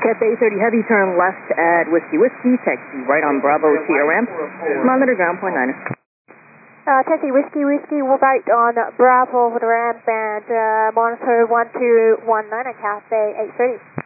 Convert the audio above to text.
Cafe 30 Heavy, turn left at Whiskey Whiskey, taxi right on Bravo Sierra ramp, monitor ground point 9. Taxi Whiskey Whiskey, right on Bravo for the ramp and monitor 1219 at Cafe 830.